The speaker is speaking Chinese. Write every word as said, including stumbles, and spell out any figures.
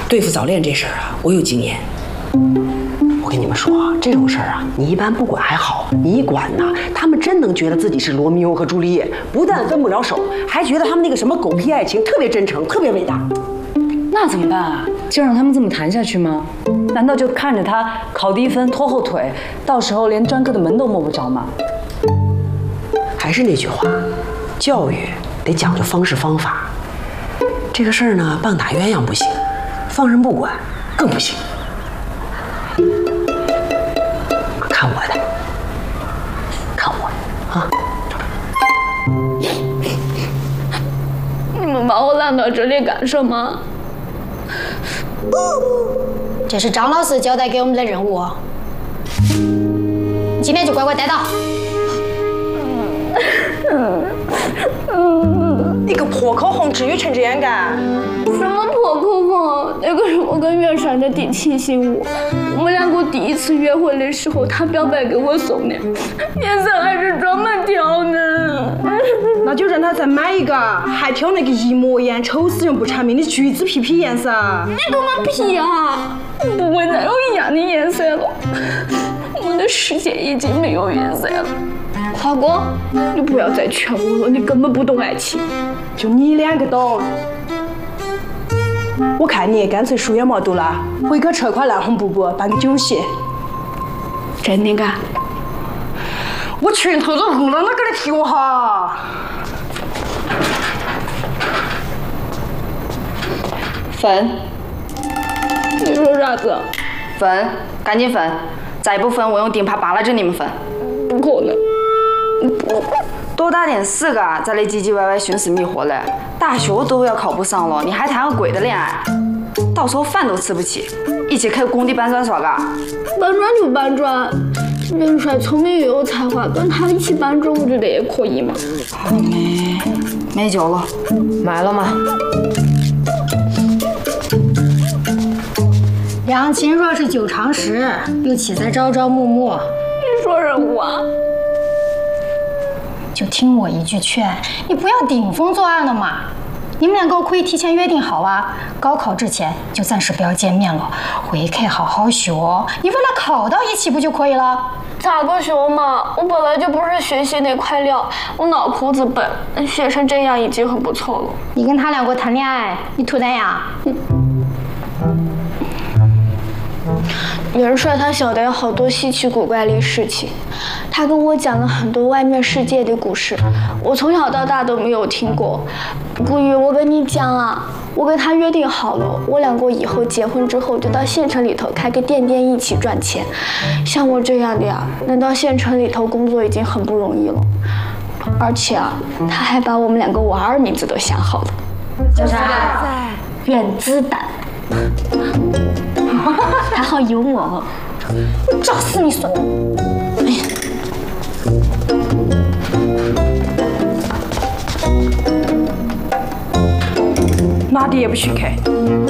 对付早恋这事儿啊，我有经验。我跟你们说啊，这种事儿啊，你一般不管还好，你一管呢，他们真能觉得自己是罗密欧和朱丽叶，不但分不了手，还觉得他们那个什么狗屁爱情特别真诚，特别伟大。 那怎么办啊？就让他们这么谈下去吗？难道就看着他考低分拖后腿，到时候连专科的门都摸不着吗？ 还是那句话，教育得讲究方式方法。这个事儿呢，棒打鸳鸯不行，放任不管更不行。看我的，看我的啊！ 你们把我拦到这里干什么？ 这是张老师交代给我们的任务，今天就乖乖待到。 你个破口红，至于成这样干？ 什么破口红？那个是我跟袁帅的定情信物，我们两个第一次约会的时候，他表白给我送的，颜色还是专门挑的。 那就让他再买一个，还挑那个一模一样、丑死人不偿命的橘子皮皮颜色。 你跟我皮啊！不会再有一样的颜色了，我的世界已经没有颜色了。华哥，你不要再劝我了，你根本不懂爱情。 就你两个懂。我看你干脆书也没读了，回去吃块烂红布布，办个酒席。 真的干？ 我拳头都红了，哪个来踢我哈？ 分。 你说啥子？ 分，赶紧分！再不分，我用钉耙扒拉着你们分。 不可能。 多打点四个，再来唧唧歪歪寻死觅活嘞！大学都要考不上了，你还谈个鬼的恋爱？到时候饭都吃不起，一起去工地搬砖耍嘎！ 搬砖就搬砖，袁帅聪明又有才华，跟他一起搬砖，我觉得也可以嘛。 没没酒了，买了吗？ 两情若是久长时，又岂在朝朝暮暮？ 你说人话。 就听我一句劝，你不要顶风作案了嘛。你们两个可以提前约定好啊，高考之前就暂时不要见面了，回去好好学，你为了考到一起不就可以了？ 咋个学嘛？我本来就不是学习那块料，我脑壳子笨，学成这样已经很不错了。 你跟他两个谈恋爱，你图怎样？嗯元帅他晓得有好多稀奇古怪的事情，他跟我讲了很多外面世界的故事，我从小到大都没有听过。古雨，我跟你讲啊，我跟他约定好了，我两个以后结婚之后就到县城里头开个店店一起赚钱。像我这样的呀，能到县城里头工作已经很不容易了。而且啊，他还把我们两个娃儿名字都想好了， 叫啥？ 袁子丹。他好幽默哦！ 我炸死你算了！哎呀， 哪里也不许去，